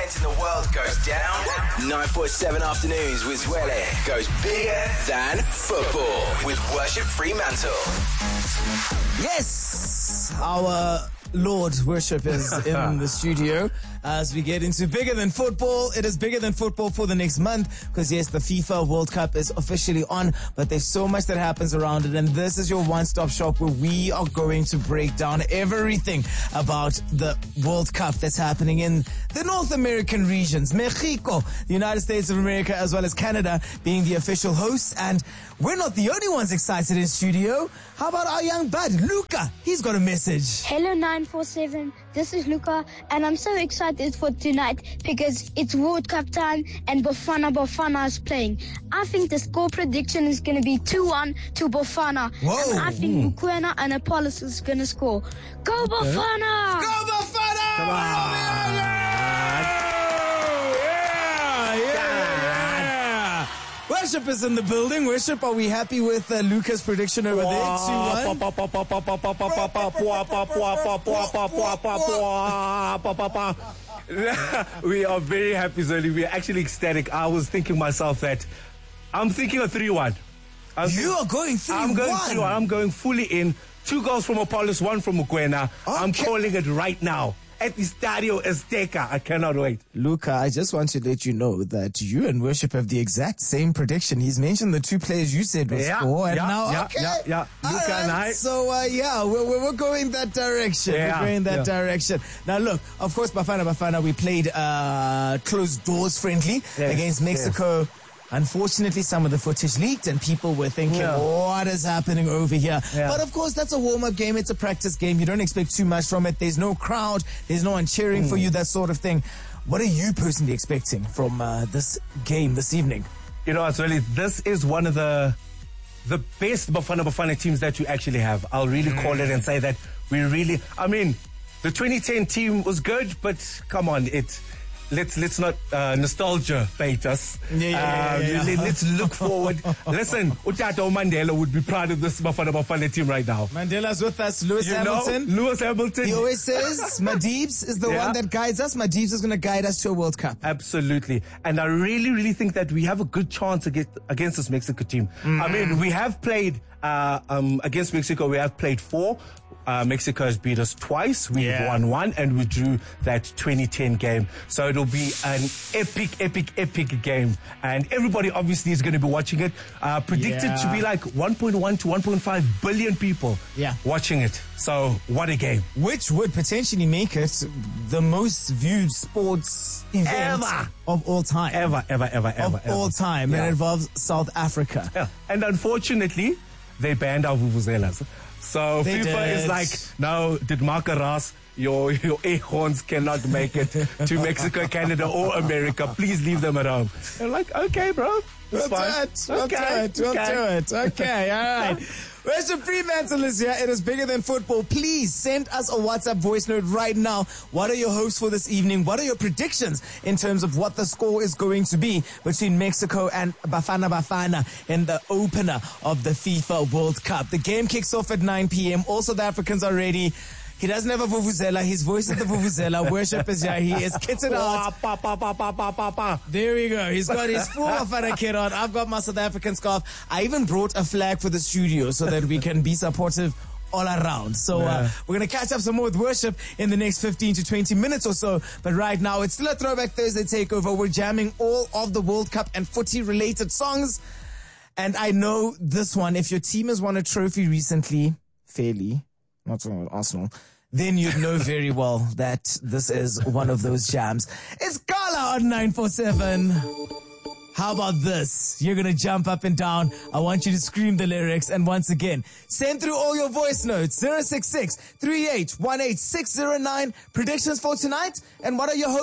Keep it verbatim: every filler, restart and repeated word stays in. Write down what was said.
event in the world goes down, nine forty-seven afternoons with Zwele goes bigger than football with Worship Fremantle. Yes, our Lord Worship is in the studio as we get into bigger than football. It is bigger than football for the next month because yes, the FIFA World Cup is officially on, but there's so much that happens around it, and this is your one-stop shop where we are going to break down everything about the World Cup that's happening in the North American regions, Mexico, the United States of America, as well as Canada being the official hosts. And we're not the only ones excited in studio. How about our young bud, Luca? He's got a message. Hello nine four seven, this is Luca, and I'm so excited for tonight because it's World Cup time and Bafana Bafana is playing. I think the score prediction is going to be two one to Bafana. Whoa. And I think Mokoena and Apollos is going to score. Go okay. Bafana! Go Bafana! Come on! Yeah, yeah, yeah. Worship is in the building. Worship, are we happy with uh, Luca's prediction over there? two one? We are very happy, Zoli. We are actually ecstatic. I was thinking myself that I'm thinking a three one. You are going three one? I'm going three one. I'm going fully in. Two goals from Apollos, one from Mokoena. Okay. I'm calling it right now. At the Estadio Azteca. I cannot wait. Luca, I just want to let you know that you and Worship have the exact same prediction. He's mentioned the two players you said will yeah, score, and yeah, now, yeah, okay. Yeah, yeah. Luca right. and I. So, uh, yeah, we're, we're going that direction. Yeah, we're going that yeah. direction. Now, look, of course, Bafana Bafana, we played uh, closed doors friendly yes, against Mexico. Yes. Unfortunately, some of the footage leaked and people were thinking, yeah. what is happening over here? Yeah. But of course, that's a warm-up game. It's a practice game. You don't expect too much from it. There's no crowd. There's no one cheering mm. for you, that sort of thing. What are you personally expecting from uh, this game this evening? You know, it's really, this is one of the the best Bafana Bafana teams that you actually have. I'll really mm. call it and say that we really, I mean, the twenty ten team was good, but come on, it... Let's let's not uh, nostalgia bait us. Yeah, yeah, yeah, uh, yeah, yeah. Let's look forward. Listen, Utato Mandela would be proud of this Bafana Bafana team right now. Mandela's with us. Lewis you Hamilton. Know, Lewis Hamilton. He always says Madeebs is the yeah. one that guides us. Madeebs is going to guide us to a World Cup. Absolutely. And I really, really think that we have a good chance against, against this Mexico team. Mm. I mean, we have played uh, um, against Mexico. We have played four. Uh, Mexico has beat us twice. We've yeah. won one, and we drew that twenty ten game. So it'll be an epic, epic, epic game. And everybody obviously is going to be watching it. Uh, predicted yeah. to be like one point one to one point five billion people yeah. watching it. So what a game. Which would potentially make it the most viewed sports event ever. of all time. Ever, ever, ever, ever. Of ever. all time. Yeah. And it involves South Africa. Yeah. And unfortunately, they banned our vuvuzelas. So they FIFA did. is like, no, did Marcaras, your your air horns cannot make it to Mexico, Canada, or America. Please leave them at home. They're like, okay, bro. We'll do fine. it. We'll okay. do it. We'll okay. do it. Okay, all right. Worship Fremantle is here. It is bigger than football. Please send us a WhatsApp voice note right now. What are your hopes for this evening? What are your predictions in terms of what the score is going to be between Mexico and Bafana Bafana in the opener of the FIFA World Cup? The game kicks off at nine p.m. All South Africans are ready. He doesn't have a vuvuzela. His voice is the vuvuzela. Worship is here. He is kitted out. There we go. He's got his full Bafana kit on. I've got my South African scarf. I even brought a flag for the studio so that we can be supportive all around. So uh, yeah. we're going to catch up some more with Worship in the next fifteen to twenty minutes or so. But right now, it's still a Throwback Thursday takeover. We're jamming all of the World Cup and footy-related songs. And I know this one, if your team has won a trophy recently, fairly, not so much Arsenal, then you'd know very well that this is one of those jams. It's Gala on nine four seven. How about this? You're going to jump up and down. I want you to scream the lyrics. And once again, send through all your voice notes. zero six six, three eight one eight, six zero nine. Predictions for tonight. And what are your hopes?